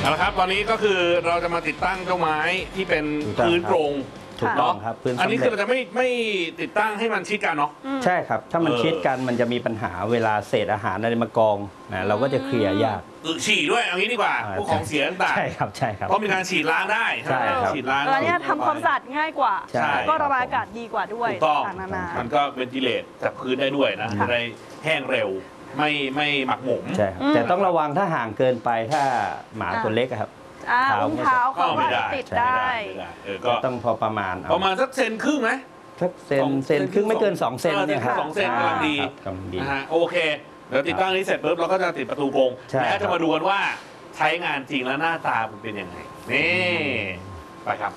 เอาละครับตอนนี้ก็คือเราจะมาติดตั้งเจ้าไม้ที่เป็นพื้นโปร่งถูกต้องครับพื้นอันนี้คือเราจะไม่ติดตั้งให้มันชิดกันเนาะใช่ครับถ้ามันชิดกันมันจะมีปัญหาเวลาเศษอาหารอะไรมากองนะเราก็จะเคลียร์ยากฉี่ด้วยเอางี้ดีกว่าพวกของเสียต่างใช่ครับใช่ครับเพราะมีการฉีดล้างได้ใช่ครับฉีดล้างแล้วเนี่ยทำความสะอาดง่ายกว่า ก็ระบายอากาศดีกว่าด้วยถูกต้องต่างๆนานามันก็เป็นกิเลสจากพื้นได้ด้วยนะจะได้แห้งเร็วไม่หมักหมมใช่ครับแต่ต้องระวังถ้าห่างเกินไปถ้าหมาตัวเล็กครับอุ้งเท้าเขาก็ติดได้ก็ต้องพอประมาณสักเซนครึ่งไหมสักเซนครึ่งไม่เกิน2 เซนเนี่ยครับ 2 เซนกำลังดีนะฮะโอเคเดี๋ยวติดตั้งนี้เสร็จปุ๊บเราก็จะติดประตูโปร่งแล้วจะมาดูกันว่าใช้งานจริงแล้วหน้าตามันเป็นยังไงนี่ไปครับ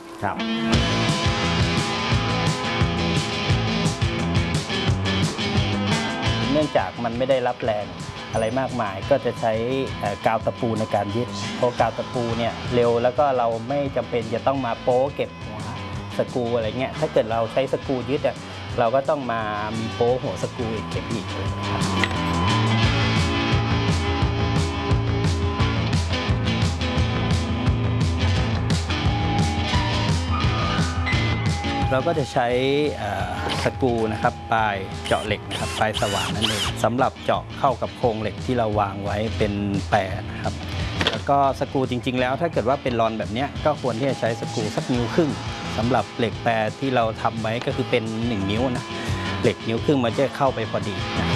เนื่องจากมันไม่ได้รับแรงอะไรมากมายก็จะใช้กาวตะปูในการยึดเพราะกาวตะปูเนี่ยเร็วแล้วก็เราไม่จำเป็นจะต้องมาโป๊เก็บหัวสกรูอะไรเงี้ยถ้าเกิดเราใช้สกรูยึดอ่ะเราก็ต้องมามีโป๊หัวสกรูอีกเก็บอีกเราก็จะใช้สกรูนะครับปลายเจาะเหล็กนะครับปลายสว่านนั่นเองสำหรับเจาะเข้ากับโครงเหล็กที่เราวางไว้เป็นแปรนะครับแล้วก็สกรูจริงๆแล้วถ้าเกิดว่าเป็นรอนแบบนี้ก็ควรที่จะใช้สกรูสัก1.5 นิ้วสำหรับเหล็กแปรที่เราทำไว้ก็คือเป็น1 นิ้วนะเหล็ก1.5 นิ้วมันจะเข้าไปพอดีนะ